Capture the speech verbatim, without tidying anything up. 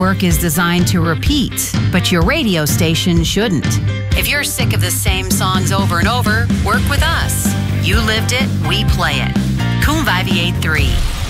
Work is designed to repeat, but your radio station shouldn't. If you're sick of the same songs over and over, work with us. You lived it, we play it. Coon five eight three.